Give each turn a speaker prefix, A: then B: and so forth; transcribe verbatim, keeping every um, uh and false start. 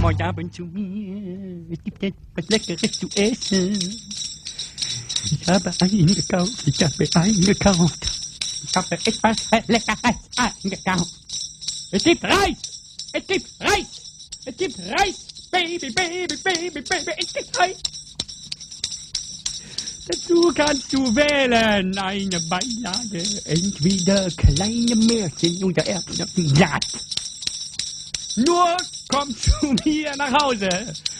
A: heute Abend zu mir. Es gibt etwas Leckeres zu essen. Ich habe eingekauft, ich habe eingekauft. Ich habe etwas Leckeres eingekauft. Es gibt Reis! Es gibt Reis! Es gibt Reis! Baby, Baby, Baby, Baby, es gibt Reis! Dazu kannst du wählen eine Beilage, entweder kleine Märchen oder Erbsensalat. Nur komm zu mir nach Hause.